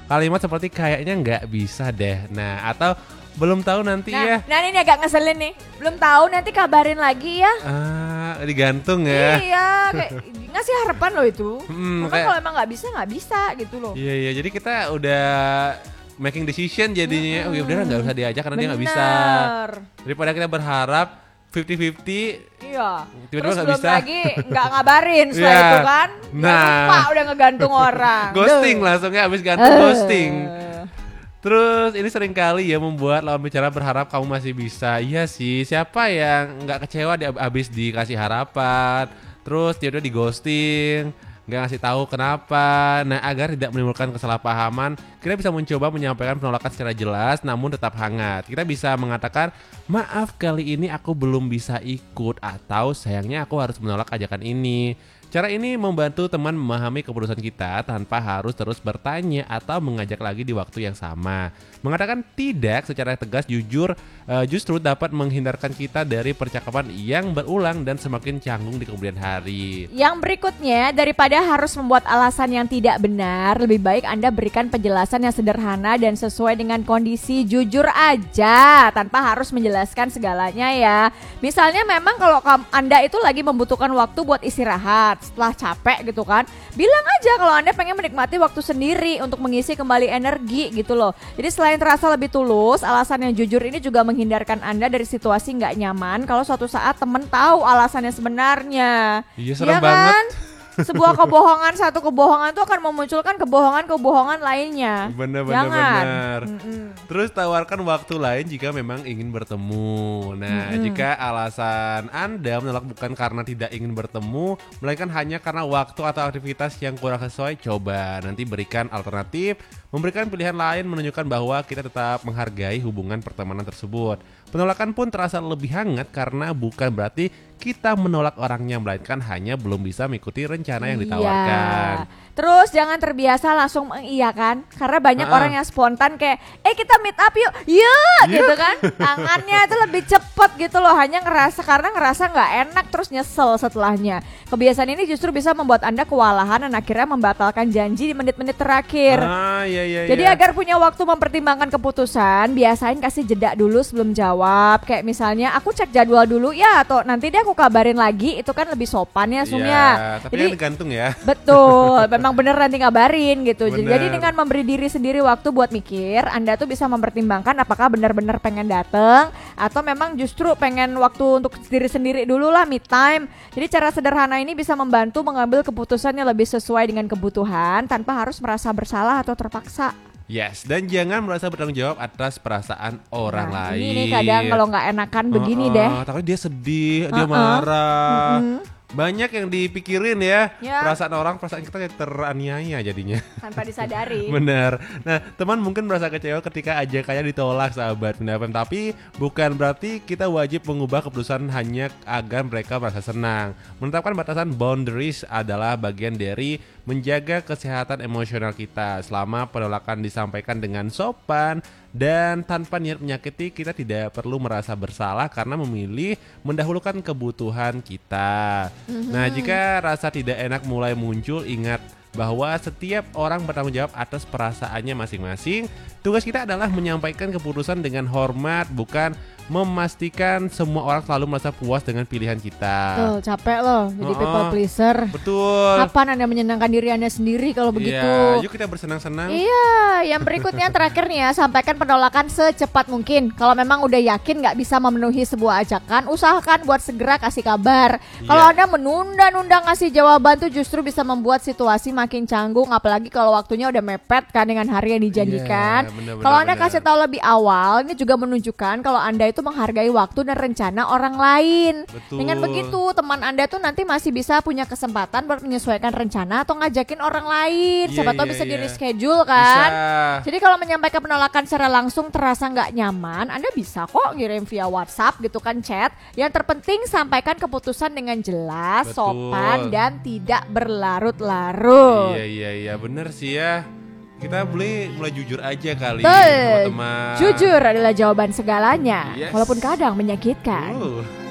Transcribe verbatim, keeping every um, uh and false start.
kalimat seperti kayaknya nggak bisa deh. Nah, atau belum tahu nanti nah, ya. Nah ini agak ngeselin nih. Belum tahu nanti kabarin lagi ya. Ah, digantung ya. Iya, kayak ngasih harapan loh itu. Hmm, Maka kayak, kalau emang nggak bisa nggak bisa gitu loh. Iya iya, jadi kita udah making decision jadinya. Hmm. Oh ya udah nggak usah diajak karena Bener. dia nggak bisa. Daripada kita berharap fifty fifty. Iya. Tiba-tiba Terus nggak belum bisa. lagi nggak ngabarin setelah Iya. itu kan. Nah. Lupa udah ngegantung orang. Ghosting Duh. langsungnya abis gantung Eh. ghosting. Terus ini sering kali ya membuat lawan bicara berharap kamu masih bisa. Iya sih, siapa yang nggak kecewa di, abis dikasih harapan, terus tiba-tiba di ghosting, nggak ngasih tahu kenapa. Nah, agar tidak menimbulkan kesalahpahaman, kita bisa mencoba menyampaikan penolakan secara jelas namun tetap hangat. Kita bisa mengatakan, maaf kali ini aku belum bisa ikut, atau sayangnya aku harus menolak ajakan ini. Cara ini membantu teman memahami keputusan kita tanpa harus terus bertanya atau mengajak lagi di waktu yang sama. Mengatakan tidak secara tegas jujur uh, justru dapat menghindarkan kita dari percakapan yang berulang dan semakin canggung di kemudian hari. Yang berikutnya, daripada harus membuat alasan yang tidak benar, lebih baik Anda berikan penjelasan yang sederhana dan sesuai dengan kondisi. Jujur aja tanpa harus menjelaskan segalanya ya. Misalnya memang kalau Anda itu lagi membutuhkan waktu buat istirahat setelah capek gitu kan, bilang aja kalau Anda pengen menikmati waktu sendiri untuk mengisi kembali energi gitu loh. Jadi selain terasa lebih tulus, alasan yang jujur ini juga menghindarkan Anda dari situasi nggak nyaman kalau suatu saat temen tahu alasannya sebenarnya. Iya, serem ya banget. kan? Sebuah kebohongan, satu kebohongan itu akan memunculkan kebohongan-kebohongan lainnya. Benar-benar. Jangan. Benar. Terus tawarkan waktu lain jika memang ingin bertemu. Nah, Mm-mm. jika alasan Anda menolak bukan karena tidak ingin bertemu, melainkan hanya karena waktu atau aktivitas yang kurang sesuai, coba nanti berikan alternatif, memberikan pilihan lain menunjukkan bahwa kita tetap menghargai hubungan pertemanan tersebut. Penolakan pun terasa lebih hangat karena bukan berarti kita menolak orangnya, melainkan hanya belum bisa mengikuti rencana yang ditawarkan. Iya. Terus jangan terbiasa langsung mengiyakan, karena banyak uh-uh. orang yang spontan kayak, eh kita meet up yuk, yuk gitu kan. Tangannya itu lebih cepet gitu loh, hanya ngerasa karena ngerasa nggak enak terus nyesel setelahnya. Kebiasaan ini justru bisa membuat Anda kewalahan dan akhirnya membatalkan janji di menit-menit terakhir. Ah, iya, iya, Jadi iya. agar punya waktu mempertimbangkan keputusan, biasain kasih jeda dulu sebelum jawab. Kayak misalnya aku cek jadwal dulu ya, atau nanti deh aku kabarin lagi, itu kan lebih sopan ya Sum ya. Tapi Jadi yang digantung ya. betul, memang bener nanti ngabarin gitu. Bener. Jadi dengan memberi diri sendiri waktu buat mikir, Anda tuh bisa mempertimbangkan apakah benar-benar pengen dateng atau memang justru pengen waktu untuk diri sendiri dulu lah, me time. Jadi cara sederhana ini bisa membantu mengambil keputusan yang lebih sesuai dengan kebutuhan tanpa harus merasa bersalah atau terpaksa. Yes, dan jangan merasa bertanggung jawab atas perasaan orang Nah, lain. ini nih kadang kalau nggak enakan begini Uh-uh, deh. takutnya dia sedih, dia Uh-uh. marah. Mm-mm. Banyak yang dipikirin ya, Ya. perasaan orang, perasaan kita teraniaya jadinya. Tanpa disadari. Benar. Nah, teman mungkin merasa kecewa ketika ajakannya ditolak, sahabat Bunda F M. Tapi bukan berarti kita wajib mengubah keputusan hanya agar mereka merasa senang. Menetapkan batasan boundaries adalah bagian dari menjaga kesehatan emosional kita. Selama penolakan disampaikan dengan sopan dan tanpa niat menyakiti, kita tidak perlu merasa bersalah karena memilih mendahulukan kebutuhan kita. Mm-hmm. Nah, jika rasa tidak enak mulai muncul, ingat bahwa setiap orang bertanggung jawab atas perasaannya masing-masing. Tugas kita adalah menyampaikan keputusan dengan hormat, bukan memastikan semua orang selalu merasa puas dengan pilihan kita. Tuh, capek loh jadi Oh, people pleaser. Betul. Kapan Anda menyenangkan diri Anda sendiri kalau begitu? Iya, yuk kita bersenang-senang. Iya, yang berikutnya terakhir nih ya, sampaikan penolakan secepat mungkin. Kalau memang udah yakin nggak bisa memenuhi sebuah ajakan, usahakan buat segera kasih kabar. Iya. Kalau Anda menunda-nunda ngasih jawaban tuh justru bisa membuat situasi makin canggung, apalagi kalau waktunya udah mepet kan dengan hari yang dijanjikan. Iya, benar, kalau benar, Anda benar. kasih tahu lebih awal, ini juga menunjukkan kalau Anda itu menghargai waktu dan rencana orang lain. Betul. Dengan begitu, teman Anda tuh nanti masih bisa punya kesempatan buat menyesuaikan rencana atau ngajakin orang lain. Iya, Siapa tahu iya, bisa iya. di reschedule kan. Bisa. Jadi kalau menyampaikan penolakan secara langsung terasa nggak nyaman, Anda bisa kok ngirim via WhatsApp gitu kan, chat. Yang terpenting sampaikan keputusan dengan jelas, Betul. sopan dan tidak berlarut-larut. Iya iya iya bener sih ya. Kita boleh mulai jujur aja kali Betul. teman-teman. Jujur adalah jawaban segalanya, Yes. walaupun kadang menyakitkan. Uh.